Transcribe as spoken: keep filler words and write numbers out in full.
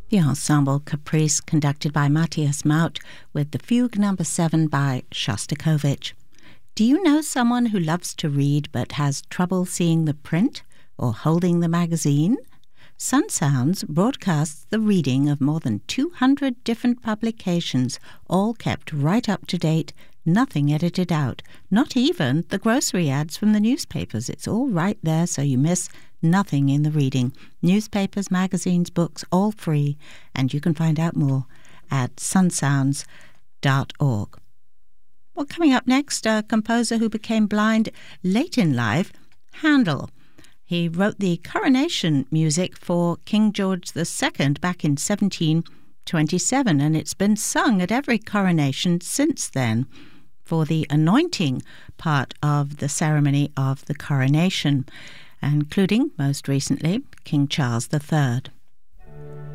The Ensemble Caprice, conducted by Matthias Maut, with the Fugue Number seven by Shostakovich. Do you know someone who loves to read but has trouble seeing the print or holding the magazine? Sun Sounds broadcasts the reading of more than two hundred different publications, all kept right up to date, nothing edited out, not even the grocery ads from the newspapers. It's all right there, so you miss nothing in the reading. Newspapers, magazines, books, all free, and you can find out more at sun sounds dot org. Well, coming up next, a composer who became blind late in life, Handel. He wrote the coronation music for King George the Second back in seventeen twenty-seven, and it's been sung at every coronation since then for the anointing part of the ceremony of the coronation, including, most recently, King Charles the Third.